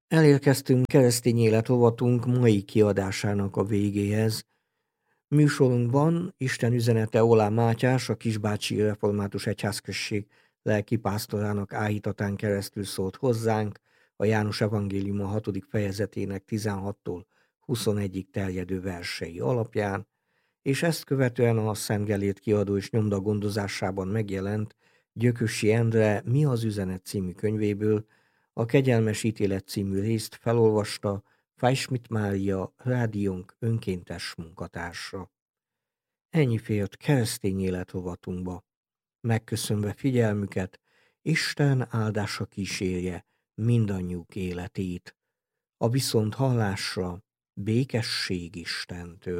Elérkeztünk keresztény élet rovatunk mai kiadásának a végéhez. Műsorunkban Isten üzenete Olá Mátyás, a Kisbácsi Református Egyházközség lelkipásztorának áhítatán keresztül szólt hozzánk a János Evangéliuma 6. fejezetének 16-tól 21-ig terjedő versei alapján, és ezt követően a Szent Gellért kiadó és nyomda gondozásában megjelent Gyökösi Endre Mi az üzenet című könyvéből a Kegyelmes ítélet című részt felolvasta Fajsmit Mária, rádiónk önkéntes munkatársa. Ennyi fért keresztény élet rovatunkba. Megköszönve figyelmüket, Isten áldása kísérje mindannyiuk életét. A viszont hallásra békesség Istentől.